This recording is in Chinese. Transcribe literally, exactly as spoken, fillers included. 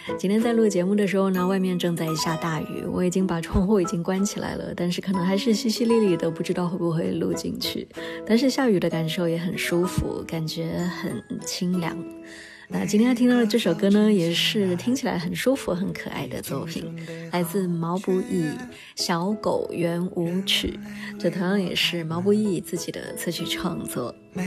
今天在录节目的时候呢，外面正在下大雨，我已经把窗户已经关起来了，但是可能还是淅淅沥沥的，不知道会不会录进去。但是下雨的感受也很舒服，感觉很清凉。那今天要听到的这首歌呢，也是听起来很舒服很可爱的作品，来自毛不易《小狗圆舞曲》，这同样也是毛不易自己的词曲创作。